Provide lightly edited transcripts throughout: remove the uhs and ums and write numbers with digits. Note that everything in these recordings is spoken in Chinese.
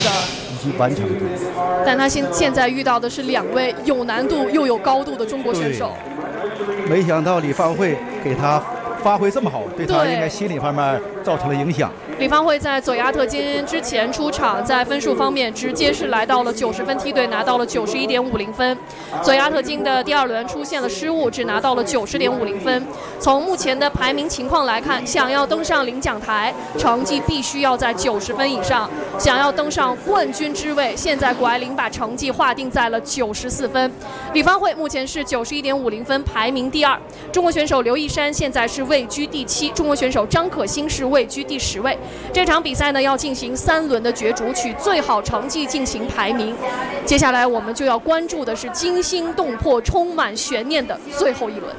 以及完成度。 但他现在遇到的是2位有难度又有高度的中国选手。 没想到李芳慧给他发挥这么好，对他应该心理方面造成了影响。 李芳慧在佐亚特金之前出场，在分数方面直接是来到了90分梯队，拿到了91.50分。佐亚特金的第2轮出现了失误，只拿到了90.50分。从目前的排名情况来看，想要登上领奖台，成绩必须要在90分以上。想要登上冠军之位，现在谷爱凌把成绩划定在了94分。李芳慧目前是91.50分，排名第2。中国选手刘一山现在是位居第7，中国选手张可欣是位居第10位。这场比赛呢要进行3轮的角逐，取最好成绩进行排名。接下来我们就要关注的是惊心动魄、充满悬念的最后1轮。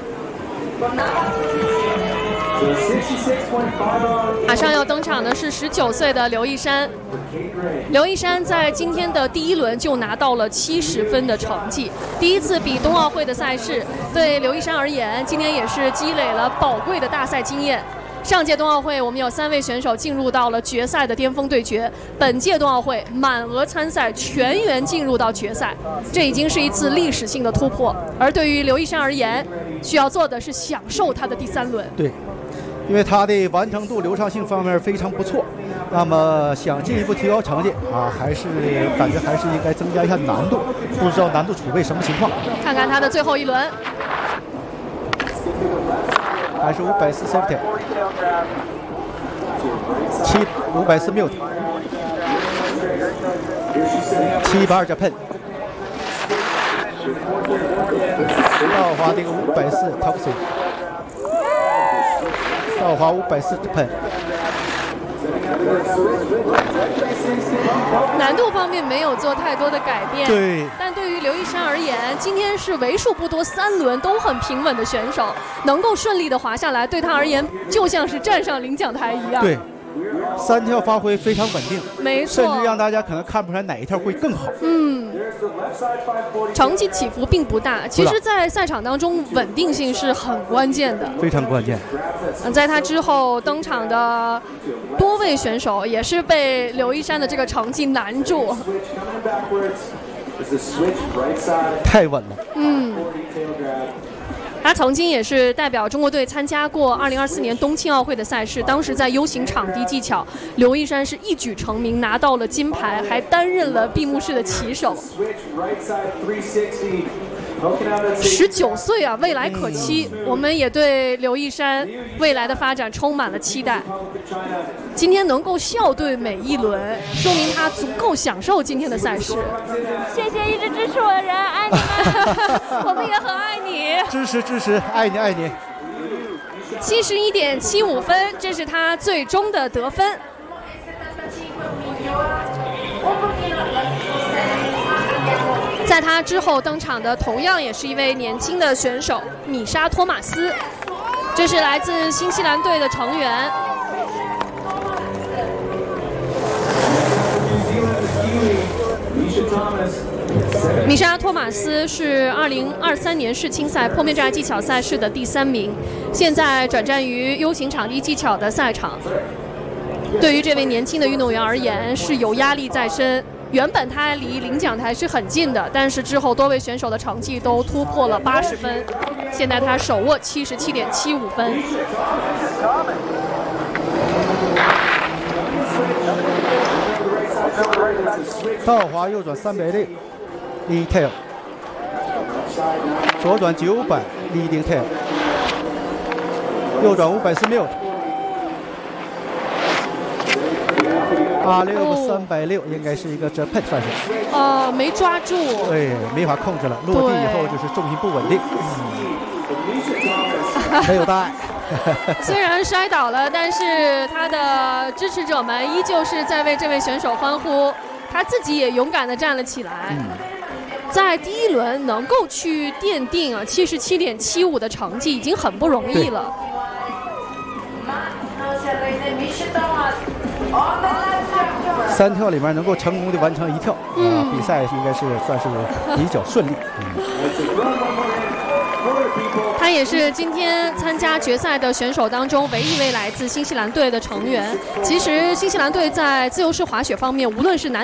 马上要登场的是19岁的刘一山。刘一山在今天的第1轮就拿到了70分的成绩，第一次比冬奥会的赛事，对刘一山而言，今年也是积累了宝贵的大赛经验。上届冬奥会，我们有3位选手进入到了决赛的巅峰对决。本届冬奥会满额参赛，全员进入到决赛，这已经是一次历史性的突破。而对于刘一山而言，需要做的是享受他的第3轮。 对，因为他的完成度、流畅性方面非常不错。那么想进一步提高成绩还是感觉还是应该增加一下难度。不知道难度储备什么情况？ 看看他的最后1轮。 还是540 safety， 540 mute， 720 Japan， 道华这个540 top 3， 道华540 Japan。 难度方面没有做太多的改变， 对。 但对于刘一山而言，今天是为数不多3轮都很平稳的选手，能够顺利的滑下来，对他而言就像是站上领奖台一样。 对，3跳发挥非常稳定， 没错， 甚至让大家可能看不出来哪一跳会更好。 成绩起伏并不大。其实，在赛场当中，稳定性是很关键的， 非常关键。 在他之后登场的多位选手也是被刘一山的这个成绩难住。 太稳了。 他曾经也是代表中国队参加过2024年冬青奥会的赛事，当时在 U 型场地技巧，刘一山是一举成名，拿到了金牌，还担任了闭幕式的旗手。19岁啊，未来可期。我们也对刘一山未来的发展充满了期待。今天能够笑对每一轮，说明他足够享受今天的赛事。 谢谢一直支持我的人，爱你们，我们也很爱你。 支持，爱你爱你。 71.75分，这是他最终的得分。在他之后登场的同样也是一位年轻的选手米莎·托马斯，这是来自新西兰队的成员。米莎·托马斯是2023年世青赛破面站技巧赛事的第3名，现在转战于 U 型场地技巧的赛场。对于这位年轻的运动员而言，是有压力在身。原本他离领奖台是很近的，但是之后多位选手的成绩都突破了80分，现在他手握77.75分。 道华右转360 lead tail， 左转900 leading tail， 右转540 mute。86 360应该是一个Japan算是。 没抓住。 对，没法控制了。落地以后就是重心不稳定。没有大碍。 虽然摔倒了，但是他的支持者们依旧是在为这位选手欢呼，他自己也勇敢地站了起来。在第1轮能够去奠定77.75的成绩已经很不容易了。 3跳里面能够成功的完成1跳，比赛应该是算是比较顺利。 他也是今天参加决赛的选手当中唯一一位来自新西兰队的成员。其实新西兰队在自由式滑雪方面，无论是男